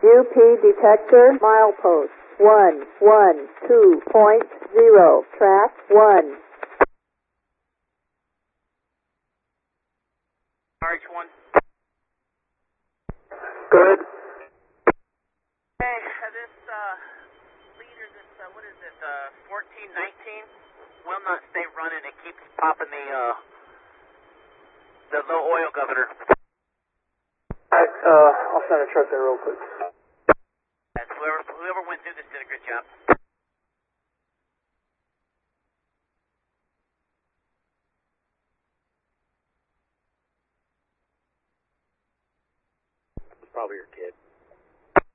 UP detector, milepost 112.0, track 1. RH1. Good. Hey, this leader, what is it, 1419, will not stay running. It keeps popping the low oil governor. Alright, I'll send a truck there real quick. That's whoever went through this did a good job. It's probably your kid.